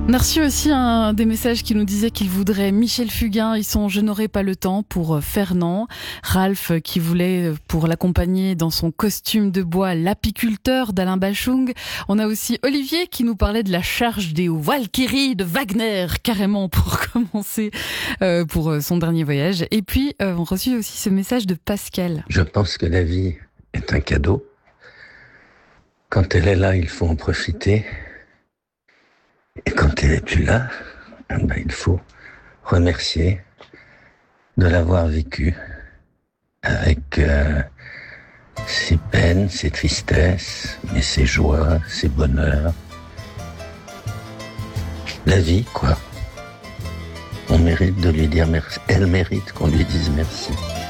On a reçu aussi des messages qui nous disaient qu'il voudrait Michel Fugain, ils sont Je n'aurai pas le temps pour Fernand, Ralph qui voulait pour l'accompagner dans son costume de bois l'apiculteur d'Alain Bachung. On a aussi Olivier qui nous parlait de la charge des Valkyries de Wagner, carrément pour commencer pour son dernier voyage. Et puis on a reçu aussi ce message de Pascal. Je pense que la vie est un cadeau. Quand elle est là, il faut en profiter. Et quand elle est plus là, il faut remercier de l'avoir vécu avec ses peines, ses tristesses, mais ses joies, ses bonheurs. La vie, quoi. On mérite de lui dire merci. Elle mérite qu'on lui dise merci.